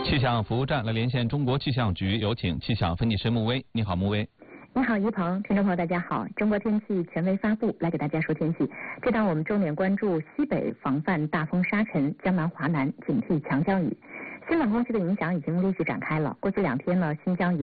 气象服务站来连线中国气象局，有请气象分析师穆威。你好，穆威。 你好，于鹏，听众朋友大家好。中国天气权威发布，来给大家说天气。这档我们重点关注西北防范大风沙尘，江南华南警惕强降雨。新冷空气的影响已经陆续展开了。过去2天呢，新疆